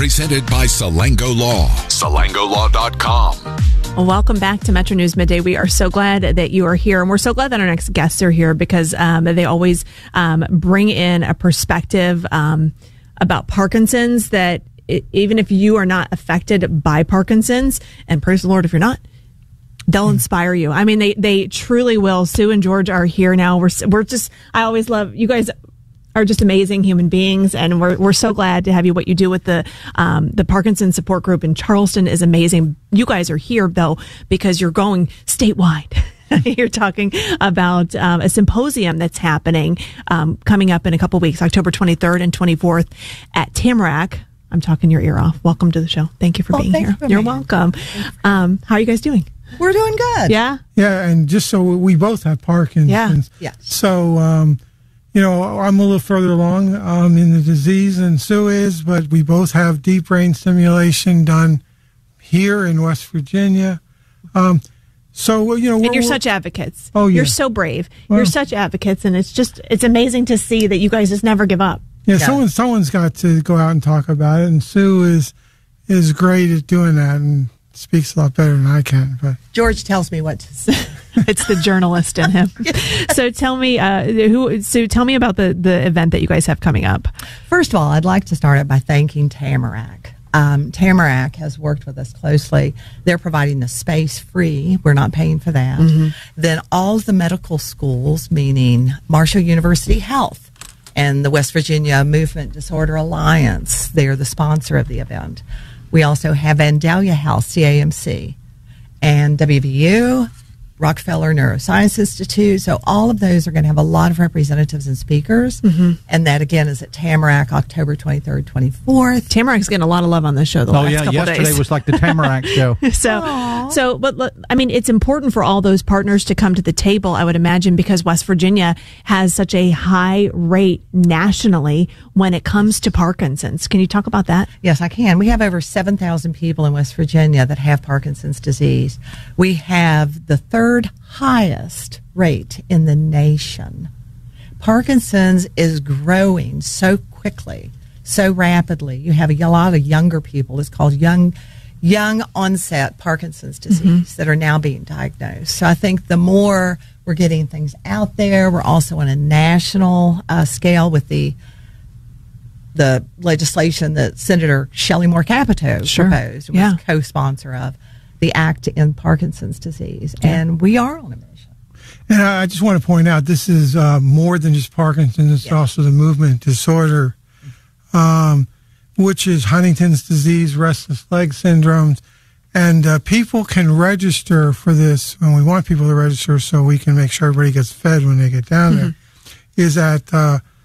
Presented by Salango Law. SalangoLaw.com. Well, welcome back to Metro News Midday. We are so glad that you are here, and we're so glad that our next guests are here because they always bring in a perspective about Parkinson's that even if you are not affected by Parkinson's, and praise the Lord if you're not, they'll inspire you. I mean, they truly will. Sue and George are here now. We're just, I always love, you guys are just amazing human beings, and we're so glad to have you. What you do with the Parkinson support group in Charleston is amazing. You guys are here though because you're going statewide. You're talking about a symposium that's happening coming up in a couple weeks, October 23rd and 24th at Tamarack. I'm talking your ear off. Welcome to the show. Thank you for being here. You're welcome. How are you guys doing? We're doing good. Yeah? Yeah, and just so we both have Parkinson's. Yeah. So, I'm a little further along in the disease than Sue is, but we both have deep brain stimulation done here in West Virginia. And you're such advocates. Oh, yeah. You're so brave. Well, you're such advocates, and it's amazing to see that you guys just never give up. Yeah, someone's got to go out and talk about it, and Sue is great at doing that and speaks a lot better than I can. But George tells me what to say. It's the journalist in him. So tell me, tell me about the event that you guys have coming up. First of all, I'd like to start out by thanking Tamarack. Tamarack has worked with us closely. They're providing the space free. We're not paying for that. Mm-hmm. Then all of the medical schools, meaning Marshall University Health and the West Virginia Movement Disorder Alliance, they are the sponsor of the event. We also have Vandalia Health, CAMC, and WVU, Rockefeller Neuroscience Institute. So all of those are going to have a lot of representatives and speakers. Mm-hmm. And that, again, is at Tamarack, October 23rd, 24th. Tamarack's getting a lot of love on this show the last couple days. Yesterday was like the Tamarack show. But I mean, it's important for all those partners to come to the table, I would imagine, because West Virginia has such a high rate nationally when it comes to Parkinson's. Can you talk about that? Yes, I can. We have over 7,000 people in West Virginia that have Parkinson's disease. We have the third highest rate in the nation. Parkinson's is growing so quickly, so rapidly. You have a lot of younger people. It's called young onset Parkinson's disease that are now being diagnosed. So I think the more we're getting things out there, we're also on a national scale with the legislation that Senator Shelley Moore Capito proposed, was co-sponsor of the Act to End Parkinson's Disease. And we are on a mission. And I just want to point out, this is more than just Parkinson's. It's also the movement disorder, which is Huntington's disease, restless leg syndromes. And people can register for this, and we want people to register so we can make sure everybody gets fed when they get down there, is at